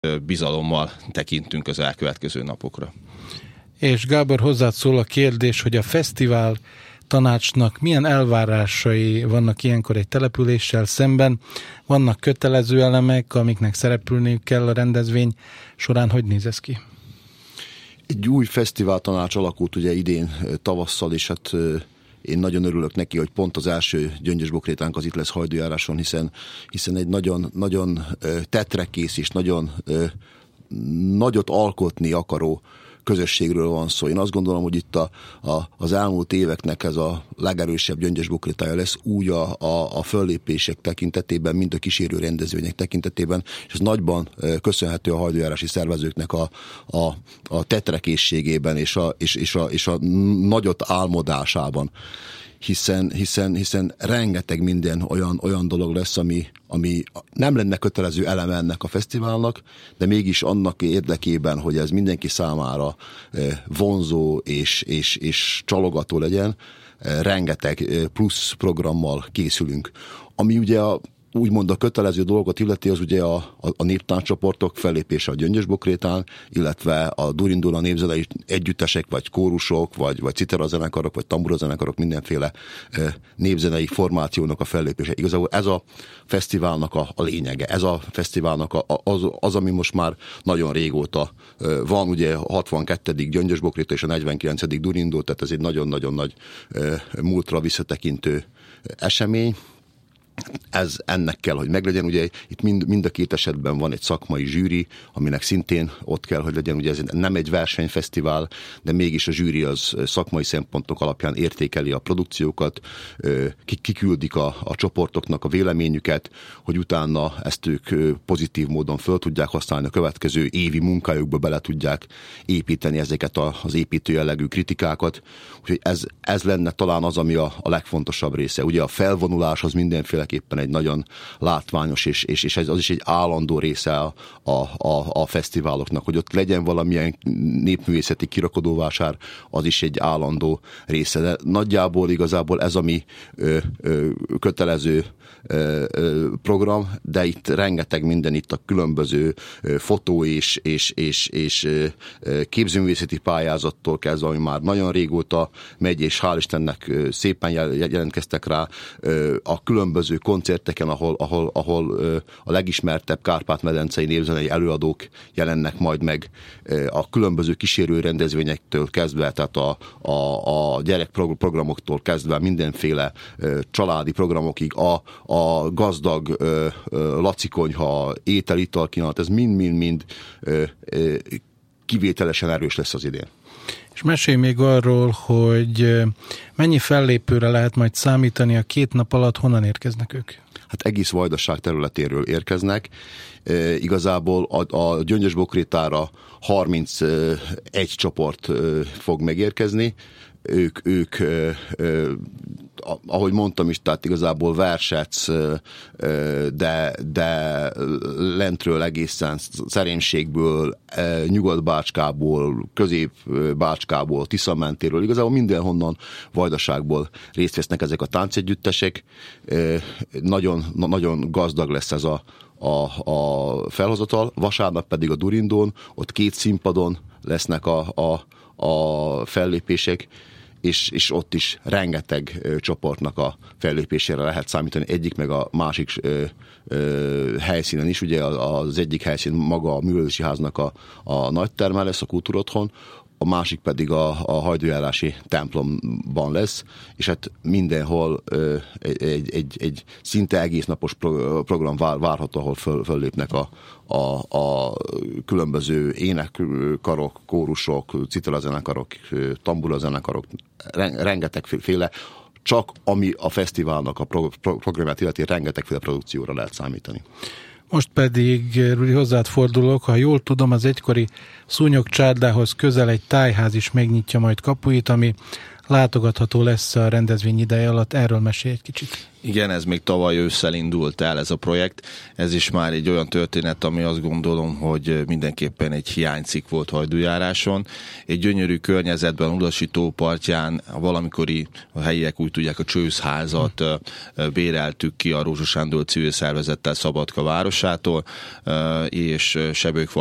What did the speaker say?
bizalommal tekintünk az elkövetkező napokra. És Gábor, hozzád szól a kérdés, hogy a fesztivál tanácsnak milyen elvárásai vannak ilyenkor egy településsel szemben? Vannak kötelező elemek, amiknek szerepülniük kell a rendezvény során? Hogy néz ez ki? Egy új fesztivál tanács alakult ugye idén tavasszal, és hát én nagyon örülök neki, hogy pont az első gyöngyösbokrétánk az itt lesz Hajdújáráson, hiszen egy nagyon tetrekész és nagyon nagyot alkotni akaró közösségről van szó. Én azt gondolom, hogy itt az elmúlt éveknek ez a legerősebb gyöngyösbokrétája lesz úgy a föllépések tekintetében, mint a kísérő rendezvények tekintetében, és ez nagyban köszönhető a hajdújárási szervezőknek a tetrekészségében és a nagyot álmodásában. Hiszen rengeteg minden olyan dolog lesz, ami nem lenne kötelező eleme ennek a fesztiválnak, de mégis annak érdekében, hogy ez mindenki számára vonzó és csalogató legyen, rengeteg plusz programmal készülünk. Ami ugye úgymond a kötelező dolgokat illeti, az ugye a néptánccsoportok fellépése a Gyöngyösbokrétán, illetve a Durindul a népzenei együttesek, vagy kórusok, vagy citerazenekarok, vagy tamburazenekarok, mindenféle népzenei formációnak a fellépése. Igazából ez a fesztiválnak a lényege. Ez a fesztiválnak az, ami most már nagyon régóta van, ugye 62. Gyöngyösbokréta és a 49. Durindul, tehát ez egy nagyon-nagyon nagy múltra visszatekintő esemény. Ennek kell, hogy meglegyen. Ugye itt mind a két esetben van egy szakmai zsűri, aminek szintén ott kell, hogy legyen. Ugye ez nem egy versenyfesztivál, de mégis a zsűri az szakmai szempontok alapján értékeli a produkciókat, kiküldik a csoportoknak a véleményüket, hogy utána ezt ők pozitív módon föl tudják használni, a következő évi munkájukba bele tudják építeni ezeket az építő jellegű kritikákat. Úgyhogy ez lenne talán az, ami a legfontosabb része. Ugye a felvonulás az mindenféleképpen egy nagyon látványos, és az is egy állandó része a fesztiváloknak, hogy ott legyen valamilyen népművészeti kirakodóvásár, az is egy állandó része. De nagyjából igazából ez a mi kötelező program, de itt rengeteg minden, itt a különböző fotó és képzőművészeti pályázattól kezdve, ami már nagyon régóta megy, és hál' Istennek szépen jelentkeztek rá, a különböző koncerteken, ahol a legismertebb kárpát-medencei népzenei előadók jelennek majd meg, a különböző kísérő rendezvényektől kezdve, tehát a gyerekprogramoktól kezdve mindenféle családi programokig, a gazdag lacikonyha, étel-ital kínálat, ez mind kivételesen erős lesz az idén. És mesélj még arról, hogy mennyi fellépőre lehet majd számítani a 2 nap alatt, honnan érkeznek ők? Hát egész Vajdaság területéről érkeznek. Igazából a Gyöngyösbokrétára 31 csoport fog megérkezni. Ők ahogy mondtam is, tehát igazából Versec, de lentről egészen Szerémségből, Nyugat-Bácskából, Közép-Bácskából, Tiszamentéről, igazából mindenhonnan Vajdaságból részt vesznek ezek a táncegyüttesek. Nagyon, nagyon gazdag lesz ez a felhozatal. Vasárnap pedig a Durindón, ott 2 színpadon lesznek a fellépések, és ott is rengeteg csoportnak a fellépésére lehet számítani, egyik meg a másik helyszínen is. Ugye az egyik helyszín maga a Művelődési Háznak a nagy terme lesz, a Kultúrotthon, a másik pedig a hajdújárási templomban lesz, és hát mindenhol egy szinte egész napos program várható, ahol föllépnek a különböző énekkarok, kórusok, citerazenekarok, tamburazenekarok, rengetegféle, csak ami a fesztiválnak a programját illeti, rengetegféle produkcióra lehet számítani. Most pedig, Rudi, hozzád fordulok, ha jól tudom, az egykori Szúnyog csárdához közel egy tájház is megnyitja majd kapuit, ami látogatható lesz a rendezvény ideje alatt. Erről mesélj egy kicsit. Igen, ez még tavaly ősszel indult el ez a projekt. Ez is már egy olyan történet, ami azt gondolom, hogy mindenképpen egy hiánycikk volt Hajdújáráson. Egy gyönyörű környezetben, Udasi tó partján, valamikori a helyiek úgy tudják, a csőszházat béreltük ki a Rózsa Sándor civil szervezettel Szabadka városától, és Sebők